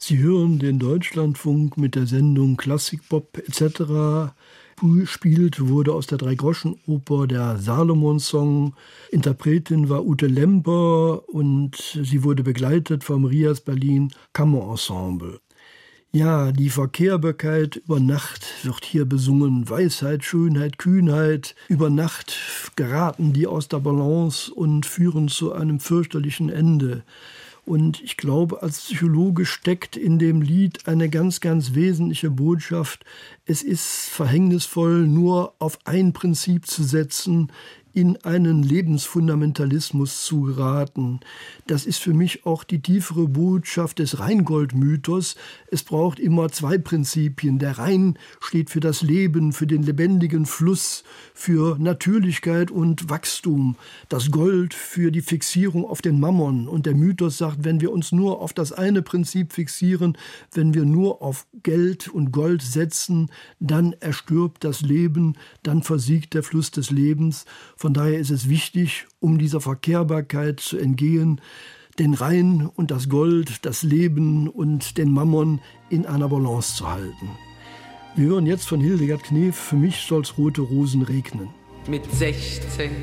Sie hören den Deutschlandfunk mit der Sendung Klassikpop etc. Gespielt wurde aus der Dreigroschenoper der Salomon-Song. Interpretin war Ute Lemper und sie wurde begleitet vom Rias Berlin Kammerensemble. Ja, die Verkehrbarkeit über Nacht wird hier besungen. Weisheit, Schönheit, Kühnheit. Über Nacht geraten die aus der Balance und führen zu einem fürchterlichen Ende. Und ich glaube, als Psychologe steckt in dem Lied eine ganz, ganz wesentliche Botschaft. Es ist verhängnisvoll, nur auf ein Prinzip zu setzen, in einen Lebensfundamentalismus zu geraten. Das ist für mich auch die tiefere Botschaft des Rheingold-Mythos. Es braucht immer zwei Prinzipien. Der Rhein steht für das Leben, für den lebendigen Fluss, für Natürlichkeit und Wachstum. Das Gold für die Fixierung auf den Mammon. Und der Mythos sagt, wenn wir uns nur auf das eine Prinzip fixieren, wenn wir nur auf Geld und Gold setzen, dann erstirbt das Leben, dann versiegt der Fluss des Lebens. Von daher ist es wichtig, um dieser Verkehrbarkeit zu entgehen, den Rhein und das Gold, das Leben und den Mammon in einer Balance zu halten. Wir hören jetzt von Hildegard Knef, für mich soll's rote Rosen regnen. Mit 16